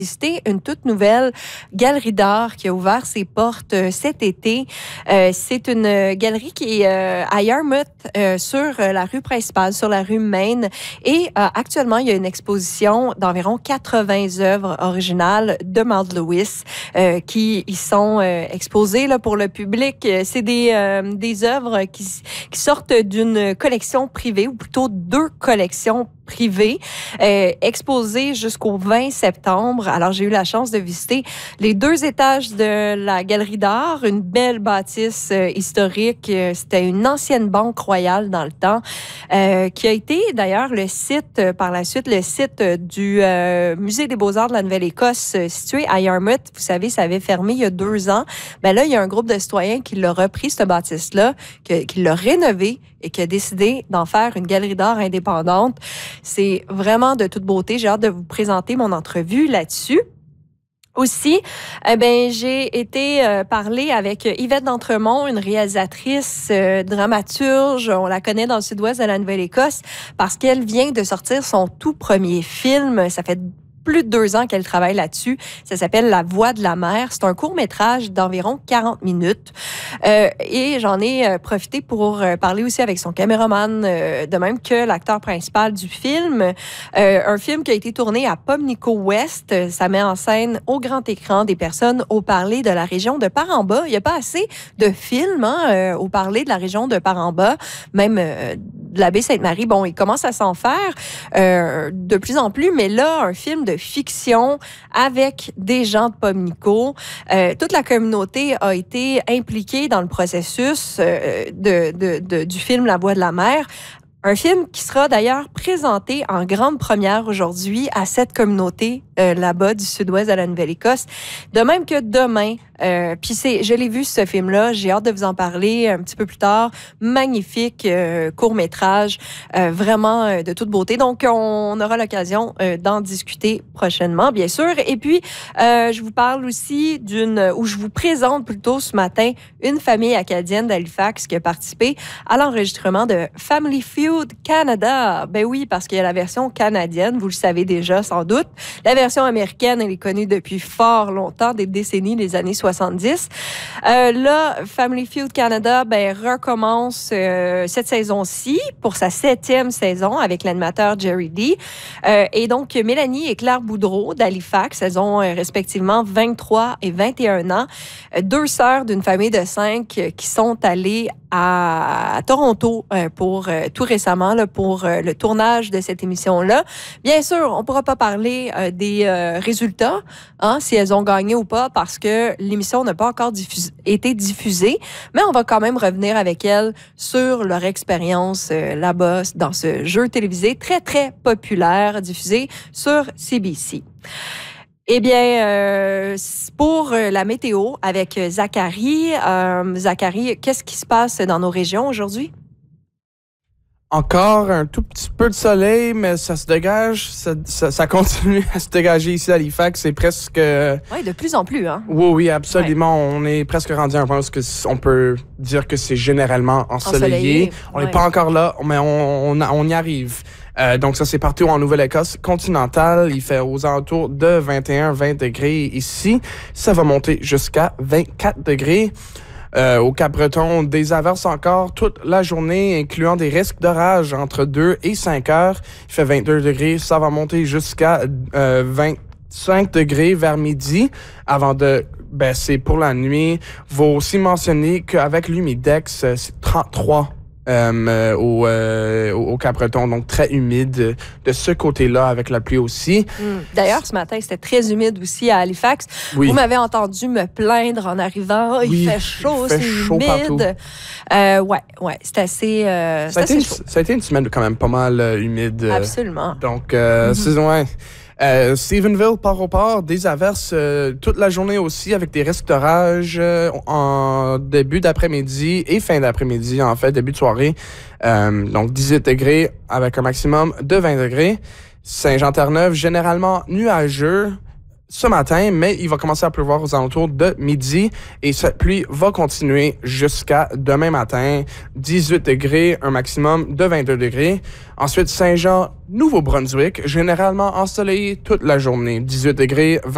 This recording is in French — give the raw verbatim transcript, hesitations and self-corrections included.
visiter une toute nouvelle galerie d'art qui a ouvert ses portes euh, cet été. Euh, c'est une euh, galerie qui est euh, à Yarmouth, euh, sur euh, la rue principale, sur la rue Main. Et euh, actuellement, il y a une exposition d'environ quatre-vingts œuvres originales de Maud Lewis euh, qui y sont euh, exposées là, pour le public. C'est des, euh, des œuvres qui, qui sortent d'une collection privée, ou plutôt deux collections privées, euh, exposées jusqu'au vingt septembre. Alors, j'ai eu la chance de visiter les deux étages de la galerie d'art, une belle bâtisse euh, historique. Euh, C'était une ancienne banque royale dans le temps, euh, qui a été d'ailleurs le site, euh, par la suite, le site euh, du euh, Musée des Beaux-Arts de la Nouvelle-Écosse, euh, situé à Yarmouth. Vous savez, ça avait fermé il y a deux ans. Ben là, il y a un groupe de citoyens qui l'a repris, cette bâtisse-là, que, qui l'a rénové et qui a décidé d'en faire une galerie d'art indépendante. C'est vraiment de toute beauté. J'ai hâte de vous présenter mon entrevue là-dessus. Aussi, eh ben, j'ai été euh, parler avec Yvette D'Entremont, une réalisatrice, euh, dramaturge. On la connaît dans le sud-ouest de la Nouvelle-Écosse parce qu'elle vient de sortir son tout premier film. Ça fait plus de deux ans qu'elle travaille là-dessus. Ça s'appelle La Voix de la mer. C'est un court-métrage d'environ quarante minutes. Euh, et j'en ai euh, profité pour euh, parler aussi avec son caméraman, euh, de même que l'acteur principal du film. Euh, un film qui a été tourné à Pimlico West. Ça met en scène au grand écran des personnes au parler de la région de Par-en-Bas. Il n'y a pas assez de films hein, euh, au parler de la région de Par-en-Bas, même euh, de la baie Sainte-Marie. Bon, il commence à s'en faire euh, de plus en plus, mais là, un film de de fiction avec des gens de Pimlico. Euh, toute la communauté a été impliquée dans le processus euh, de, de, de, du film La Voix de la mer. Un film qui sera d'ailleurs présenté en grande première aujourd'hui à cette communauté euh, là-bas du sud-ouest de la Nouvelle-Écosse. De même que demain, euh, puis c'est, je l'ai vu ce film-là, j'ai hâte de vous en parler un petit peu plus tard. Magnifique euh, court-métrage, euh, vraiment euh, de toute beauté. Donc, on aura l'occasion euh, d'en discuter prochainement, bien sûr. Et puis, euh, je vous parle aussi d'une, ou je vous présente plutôt ce matin, une famille acadienne d'Halifax qui a participé à l'enregistrement de Family Feud Canada. Ben oui, parce qu'il y a la version canadienne, vous le savez déjà sans doute. La version américaine, elle est connue depuis fort longtemps, des décennies, les années soixante-dix. Euh, là, Family Feud Canada ben, recommence euh, cette saison-ci pour sa septième saison avec l'animateur Jerry D. Euh, et donc, Mélanie et Claire Boudreau d'Halifax, elles ont euh, respectivement vingt-trois et vingt et un ans. Euh, deux sœurs d'une famille de cinq euh, qui sont allées à, à Toronto euh, pour euh, tout récemment là, pour euh, le tournage de cette émission-là. Bien sûr, on pourra pas parler euh, des euh, résultats, hein, si elles ont gagné ou pas, parce que l'émission n'a pas encore diffusé, été diffusée, mais on va quand même revenir avec elles sur leur expérience euh, là-bas dans ce jeu télévisé très, très populaire diffusé sur C B C. Eh bien, euh, pour la météo avec Zachary, euh, Zachary, qu'est-ce qui se passe dans nos régions aujourd'hui? Encore un tout petit peu de soleil, mais ça se dégage, ça, ça, ça continue à se dégager ici à Halifax. C'est presque... Oui, de plus en plus, hein? Oui, oui, absolument. Ouais. On est presque rendu à un point où on peut dire que c'est généralement ensoleillé. ensoleillé on n'est ouais. pas encore là, mais on, on, on y arrive. Euh, donc ça, c'est partout en Nouvelle-Écosse continentale. Il fait aux alentours de vingt et un à vingt degrés ici. Ça va monter jusqu'à vingt-quatre degrés. Euh, au Cap-Breton, des averses encore toute la journée, incluant des risques d'orage entre deux et cinq heures. Il fait vingt-deux degrés, ça va monter jusqu'à euh, vingt-cinq degrés vers midi avant de baisser pour la nuit. Il faut aussi mentionner qu'avec l'humidex, c'est trente-trois Euh, au, euh, au Cap-Breton, donc très humide de ce côté-là avec la pluie aussi. Mmh. D'ailleurs, ce matin, c'était très humide aussi à Halifax. Oui. Vous m'avez entendu me plaindre en arrivant. Oh, oui, il fait chaud, il fait c'est chaud humide. Euh, ouais, ouais, c'est assez, euh, ça, c'est a assez été chaud. Une, ça a été une semaine quand même pas mal euh, humide. Absolument. Donc, euh, mm-hmm. c'est ouais. Euh, Stephenville, part au port, des averses euh, toute la journée aussi avec des risques d'orage euh, en début d'après-midi et fin d'après-midi, en fait, début de soirée. Euh, donc, dix-huit degrés avec un maximum de vingt degrés. Saint-Jean-Terre-Neuve, généralement nuageux ce matin, mais il va commencer à pleuvoir aux alentours de midi et cette pluie va continuer jusqu'à demain matin. dix-huit degrés, un maximum de vingt-deux degrés. Ensuite, Saint-Jean, Nouveau-Brunswick, généralement ensoleillé toute la journée. dix-huit degrés, vingt